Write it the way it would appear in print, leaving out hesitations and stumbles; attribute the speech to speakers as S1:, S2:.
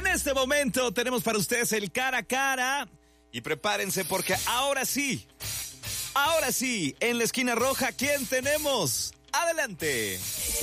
S1: este momento tenemos para ustedes el cara a cara. Y prepárense porque ahora sí, en la esquina roja, ¿quién tenemos? Adelante.